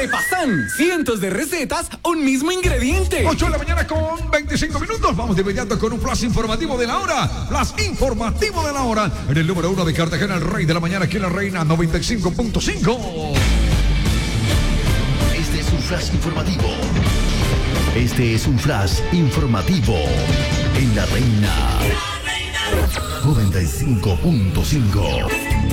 Arepasan, cientos de recetas, un mismo ingrediente. 8 de la mañana con 25 minutos. Vamos de inmediato con un flash informativo de la hora. Flash informativo de la hora. En el número 1 de Cartagena, el rey de la mañana, aquí en la Reina 95.5. Este es un flash informativo. Este es un flash informativo en la Reina 95.5.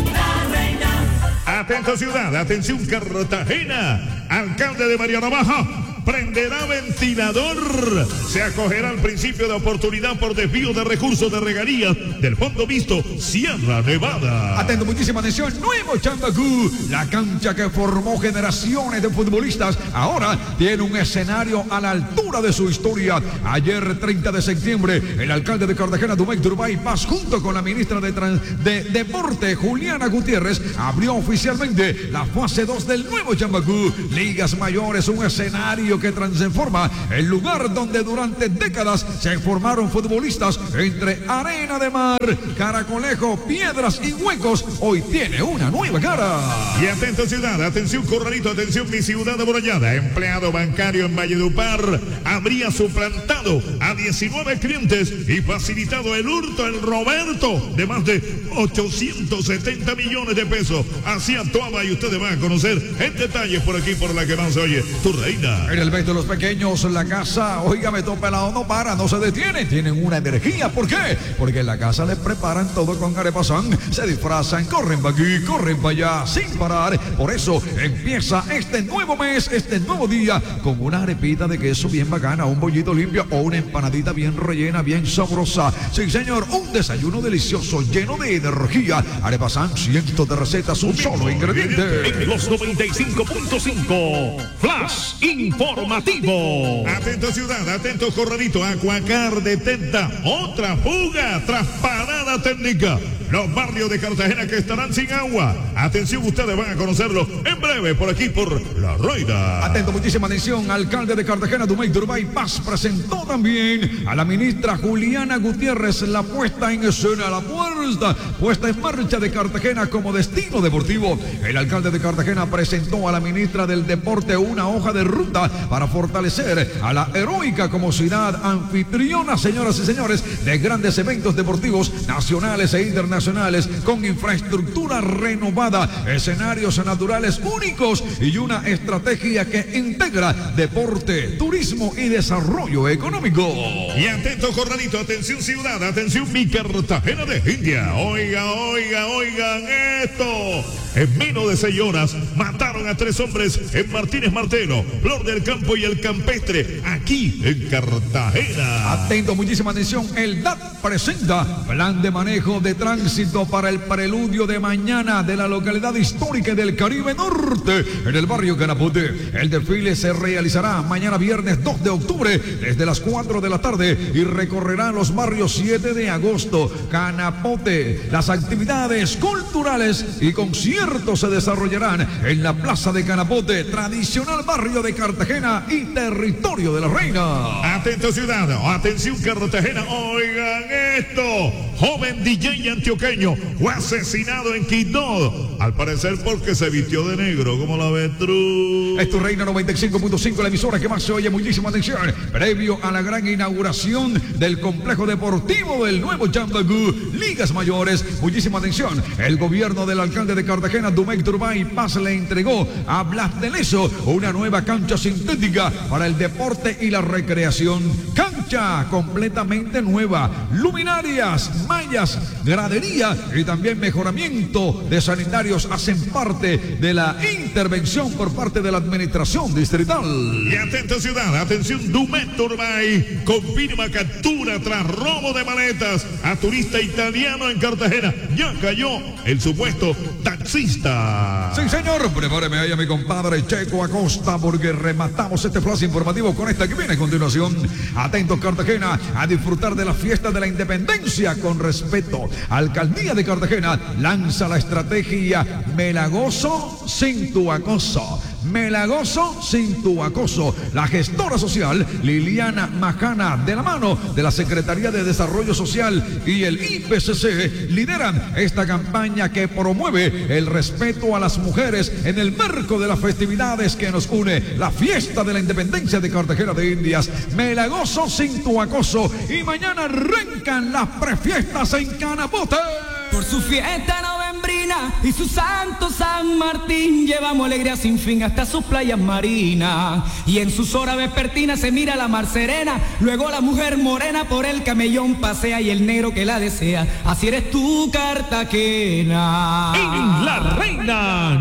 Atento ciudad, atención Cartagena. Alcalde de Mariana Baja prenderá ventilador. Se acogerá al principio de oportunidad por desvío de recursos de regalías del Fondo Visto Sierra Nevada. Atento, muchísima atención. Nuevo Chambacú, la cancha que formó generaciones de futbolistas, ahora tiene un escenario a la altura de su historia. Ayer, 30 de septiembre, el alcalde de Cartagena, Dumec Turbay Paz, junto con la ministra de Deporte, Juliana Gutiérrez, abrió oficialmente la fase 2 del nuevo Chambacú. Ligas mayores, un escenario que transforma el lugar donde durante décadas se formaron futbolistas entre arena de mar, caracolejo, piedras y huecos. Hoy tiene una nueva cara. Y atento ciudad, atención Corralito, atención mi ciudad amurallada. Empleado bancario en Valledupar habría suplantado a 19 clientes y facilitado el hurto, el Roberto, de más de 870 millones de pesos. Así actuaba y ustedes van a conocer en detalles por aquí, por la que más se oye, tu reina. En el mes de los pequeños, la casa, oígame, todo pelado no para, no se detiene, tienen una energía. ¿Por qué? Porque en la casa les preparan todo con Arepasan, se disfrazan, corren para aquí, corren para allá, sin parar. Por eso empieza este nuevo mes, este nuevo día, con una arepita de queso bien bacana, un bollito limpio o una empanadita bien rellena, bien sabrosa. Sí, señor, un desayuno delicioso, lleno de energía. Arepasan, cientos de recetas, un solo ingrediente. En los 95.5, Flash informativo. Atento ciudad, atento Corralito. Acuacar detecta otra fuga tras parada técnica. Los barrios de Cartagena que estarán sin agua. Atención, ustedes van a conocerlo en breve por aquí, por La Roida. Atento, muchísima atención. Alcalde de Cartagena, Dumec Turbay Paz, presentó también a la ministra Juliana Gutiérrez la puesta en escena, la puesta en marcha de Cartagena como destino deportivo. El alcalde de Cartagena presentó a la ministra del Deporte una hoja de ruta para fortalecer a la heroica como ciudad anfitriona, señoras y señores, de grandes eventos deportivos nacionales e internacionales, con infraestructura renovada, escenarios naturales únicos y una estrategia que integra deporte, turismo y desarrollo económico. Y atento Corralito, atención ciudad, atención mi Cartagena de India. Oigan esto. En menos de 6 horas mataron a 3 hombres en Martínez Martelo, Flor del Campo y el Campestre, aquí en Cartagena. Atento, muchísima atención. El DAT presenta plan de manejo de tránsito para el preludio de mañana de la localidad histórica del Caribe Norte, en el barrio Canapote. El desfile se realizará mañana viernes 2 de octubre desde las 4 de la tarde y recorrerá los barrios 7 de agosto, Canapote. Las actividades culturales y conciertos se desarrollarán en la Plaza de Canapote, tradicional barrio de Cartagena y territorio de la Reina. Atento ciudad, atención Cartagena, oigan esto. Joven DJ antioqueño fue asesinado en Quito, al parecer porque se vistió de negro, como la avestruz. Es tu Reina 95.5, la emisora que más se oye. Muchísima atención. Previo a la gran inauguración del complejo deportivo del nuevo Chambacú, Ligas Mayores, muchísima atención. El gobierno del alcalde de Cartagena, Dumec Turbay Paz, le entregó a Blas de Lezo una nueva cancha sintética para el deporte y la recreación. Cancha completamente nueva, luminarias, mallas, gradería y también mejoramiento de sanitarios hacen parte de la intervención por parte de la administración distrital. Y atento ciudad, atención Dumec Turbay confirma captura tras robo de maletas a turista italiano en Cartagena. Ya cayó el supuesto taxista. Sí, señor, prepáreme ahí a mi compadre Checo Acosta, porque rematamos este flash informativo con esta que viene a continuación. Atentos Cartagena, a disfrutar de la fiesta de la independencia con respeto. Alcaldía de Cartagena lanza la estrategia Me la gozo sin tu acoso. Me la gozo sin tu acoso. La gestora social Liliana Majana, de la mano de la Secretaría de Desarrollo Social y el IPCC, lideran esta campaña que promueve el respeto a las mujeres en el marco de las festividades que nos une, la fiesta de la independencia de Cartagena de Indias. Me la gozo sin tu acoso. Y mañana arrancan las prefiestas en Canapote. Por su fiesta novembrina y su santo San Martín, llevamos alegría sin fin hasta sus playas marinas. Y en sus horas vespertinas se mira la mar serena, luego la mujer morena por el camellón pasea y el negro que la desea. Así eres tú, Cartagena. En La Reina